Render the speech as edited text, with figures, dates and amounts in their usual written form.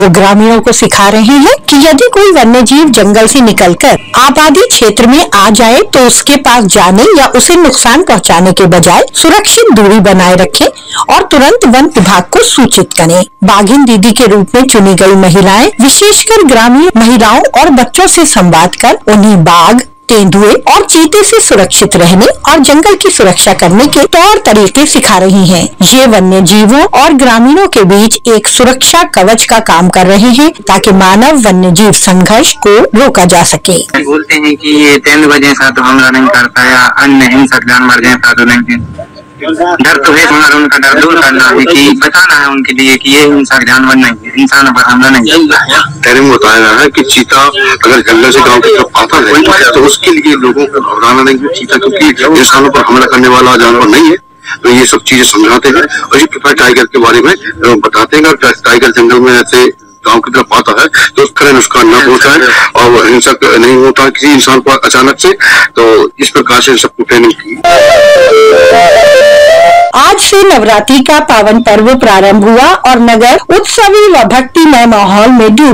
वो ग्रामीणों को सिखा रहे हैं कि यदि कोई वन्य जीव जंगल से निकलकर आबादी क्षेत्र में आ जाए तो उसके पास जाने या उसे नुकसान पहुंचाने के बजाय सुरक्षित दूरी बनाए रखें और तुरंत वन विभाग को सूचित करें। बाघिन दीदी के रूप में चुनी गई महिलाएं विशेषकर ग्रामीण महिलाओं और बच्चों से संवाद कर उन्हें बाघ, तेंदुए और चीते से सुरक्षित रहने और जंगल की सुरक्षा करने के तौर तरीके सिखा रही हैं। ये वन्य जीवों और ग्रामीणों के बीच एक सुरक्षा कवच का काम कर रहे हैं ताकि मानव वन्य जीव संघर्ष को रोका जा सके। बोलते हैं कि ये तेंदुआ जैसा तो हमला नहीं करता या अन्य हिंसक जानवर जैसा तो नहीं। डर तो है मगर उनका डर दूर करना है कि बताना है उनके लिए कि ये हिंसक जानवर नहीं है, इंसानों पर हमला नहीं करता। पहले में बताया गया है कि चीता अगर जंगल से गांव की तरफ आता है तो उसके लिए लोगों को घबराना नहीं है। चीता क्योंकि इंसानों पर हमला करने वाला जानवर नहीं है, तो ये सब चीजें समझाते हैं। और ये टाइगर के बारे में बताते हैं कि टाइगर जंगल में ऐसे गांव की तरफ आता है तो उस तरह नुकसान न पहुंचाए और हिंसक नहीं होता किसी इंसान को अचानक से। तो इस प्रकार से सबको ट्रेनिंग की। आज से नवरात्रि का पावन पर्व प्रारंभ हुआ और नगर उत्सवी व भक्तिमय माहौल में डूब